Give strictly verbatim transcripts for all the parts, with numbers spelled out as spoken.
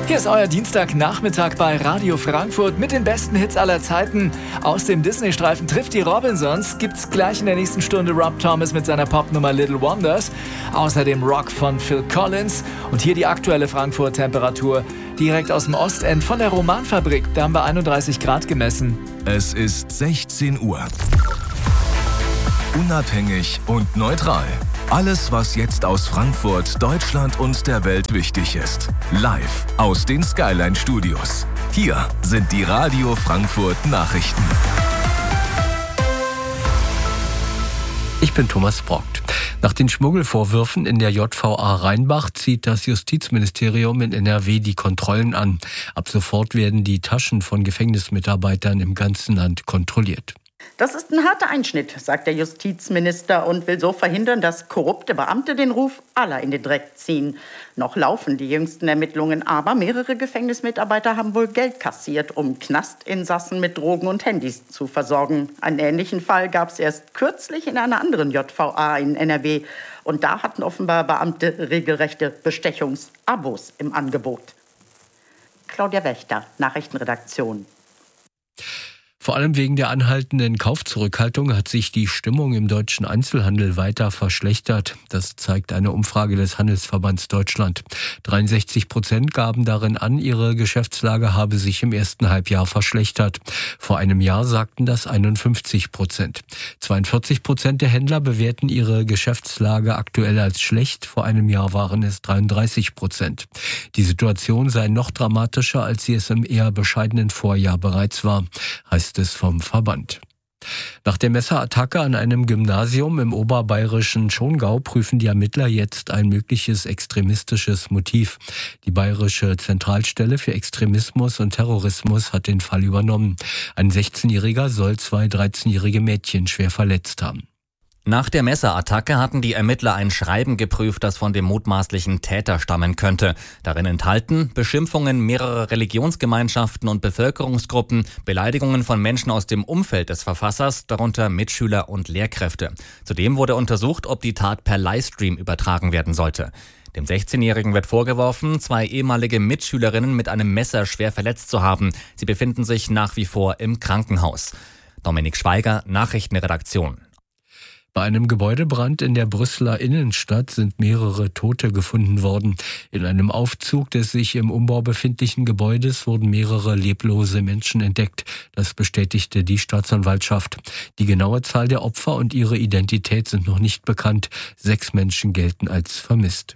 Hier ist euer Dienstagnachmittag bei Radio Frankfurt mit den besten Hits aller Zeiten. Aus dem Disney-Streifen Trifft die Robinsons gibt's gleich in der nächsten Stunde Rob Thomas mit seiner Popnummer Little Wonders. Außerdem Rock von Phil Collins. Und hier die aktuelle Frankfurt-Temperatur. Direkt aus dem Ostend von der Romanfabrik. Da haben wir einunddreißig Grad gemessen. Es ist sechzehn Uhr. Unabhängig und neutral. Alles, was jetzt aus Frankfurt, Deutschland und der Welt wichtig ist. Live aus den Skyline Studios. Hier sind die Radio Frankfurt Nachrichten. Ich bin Thomas Brockt. Nach den Schmuggelvorwürfen in der J V A Rheinbach zieht das Justizministerium in N R W die Kontrollen an. Ab sofort werden die Taschen von Gefängnismitarbeitern im ganzen Land kontrolliert. Das ist ein harter Einschnitt, sagt der Justizminister und will so verhindern, dass korrupte Beamte den Ruf aller in den Dreck ziehen. Noch laufen die jüngsten Ermittlungen, aber mehrere Gefängnismitarbeiter haben wohl Geld kassiert, um Knastinsassen mit Drogen und Handys zu versorgen. Einen ähnlichen Fall gab es erst kürzlich in einer anderen J V A in N R W. Und da hatten offenbar Beamte regelrechte Bestechungsabos im Angebot. Claudia Wächter, Nachrichtenredaktion. Vor allem wegen der anhaltenden Kaufzurückhaltung hat sich die Stimmung im deutschen Einzelhandel weiter verschlechtert. Das zeigt eine Umfrage des Handelsverbands Deutschland. dreiundsechzig Prozent gaben darin an, ihre Geschäftslage habe sich im ersten Halbjahr verschlechtert. Vor einem Jahr sagten das einundfünfzig Prozent. zweiundvierzig Prozent der Händler bewerten ihre Geschäftslage aktuell als schlecht. Vor einem Jahr waren es dreiunddreißig Prozent. Die Situation sei noch dramatischer, als sie es im eher bescheidenen Vorjahr bereits war, heißt es vom Verband. Nach der Messerattacke an einem Gymnasium im oberbayerischen Schongau prüfen die Ermittler jetzt ein mögliches extremistisches Motiv. Die Bayerische Zentralstelle für Extremismus und Terrorismus hat den Fall übernommen. Ein sechzehnjähriger soll zwei dreizehnjährige Mädchen schwer verletzt haben. Nach der Messerattacke hatten die Ermittler ein Schreiben geprüft, das von dem mutmaßlichen Täter stammen könnte. Darin enthalten Beschimpfungen mehrerer Religionsgemeinschaften und Bevölkerungsgruppen, Beleidigungen von Menschen aus dem Umfeld des Verfassers, darunter Mitschüler und Lehrkräfte. Zudem wurde untersucht, ob die Tat per Livestream übertragen werden sollte. Dem sechzehnjährigen wird vorgeworfen, zwei ehemalige Mitschülerinnen mit einem Messer schwer verletzt zu haben. Sie befinden sich nach wie vor im Krankenhaus. Dominik Schweiger, Nachrichtenredaktion. Bei einem Gebäudebrand in der Brüsseler Innenstadt sind mehrere Tote gefunden worden. In einem Aufzug des sich im Umbau befindlichen Gebäudes wurden mehrere leblose Menschen entdeckt. Das bestätigte die Staatsanwaltschaft. Die genaue Zahl der Opfer und ihre Identität sind noch nicht bekannt. Sechs Menschen gelten als vermisst.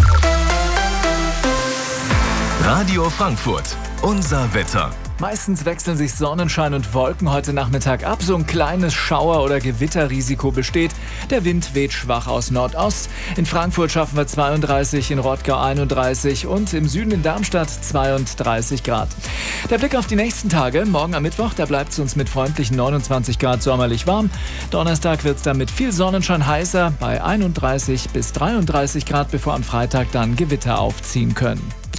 Radio Frankfurt, unser Wetter. Meistens wechseln sich Sonnenschein und Wolken heute Nachmittag ab. So ein kleines Schauer- oder Gewitterrisiko besteht. Der Wind weht schwach aus Nordost. In Frankfurt schaffen wir zweiunddreißig, in Rottgau einunddreißig und im Süden in Darmstadt zweiunddreißig Grad. Der Blick auf die nächsten Tage. Morgen am Mittwoch, da bleibt es uns mit freundlichen neunundzwanzig Grad sommerlich warm. Donnerstag wird es dann mit viel Sonnenschein heißer bei einunddreißig bis dreiunddreißig Grad, bevor am Freitag dann Gewitter aufziehen können.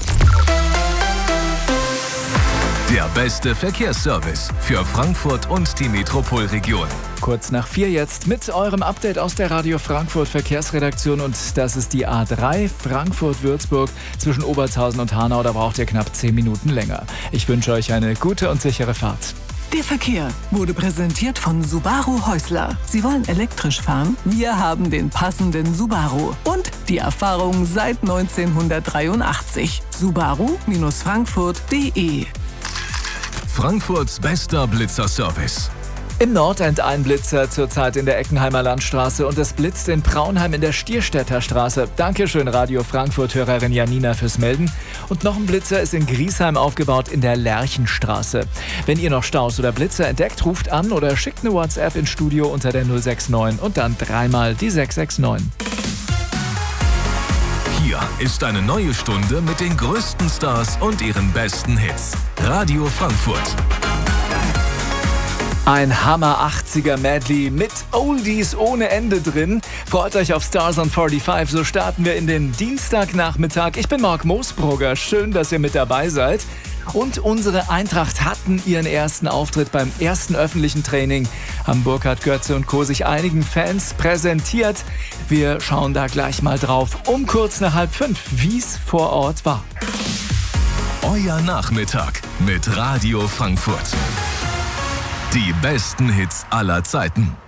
Der beste Verkehrsservice für Frankfurt und die Metropolregion. Kurz nach vier jetzt mit eurem Update aus der Radio Frankfurt Verkehrsredaktion. Und das ist die A drei Frankfurt-Würzburg zwischen Obertshausen und Hanau. Da braucht ihr knapp zehn Minuten länger. Ich wünsche euch eine gute und sichere Fahrt. Der Verkehr wurde präsentiert von Subaru Häusler. Sie wollen elektrisch fahren? Wir haben den passenden Subaru. Und die Erfahrung seit neunzehnhundertdreiundachtzig. Subaru Frankfurt punkt de. Frankfurts bester Blitzerservice. Im Nordend ein Blitzer zurzeit in der Eckenheimer Landstraße und es blitzt in Praunheim in der Stierstädter Straße. Dankeschön, Radio Frankfurt-Hörerin Janina, fürs Melden. Und noch ein Blitzer ist in Griesheim aufgebaut in der Lerchenstraße. Wenn ihr noch Staus oder Blitzer entdeckt, ruft an oder schickt eine WhatsApp ins Studio unter der null sechs neun und dann dreimal die sechs sechs neun. Hier ist eine neue Stunde mit den größten Stars und ihren besten Hits. Radio Frankfurt. Ein Hammer achtziger Medley mit Oldies ohne Ende drin. Freut euch auf Stars on fünfundvierzig, so starten wir in den Dienstagnachmittag. Ich bin Marc Moosbrugger, schön, dass ihr mit dabei seid. Und unsere Eintracht hatten ihren ersten Auftritt beim ersten öffentlichen Training. Haben Burkhard Götze und Co. sich einigen Fans präsentiert. Wir schauen da gleich mal drauf, um kurz nach halb fünf, wie es vor Ort war. Euer Nachmittag mit Radio Frankfurt. Die besten Hits aller Zeiten.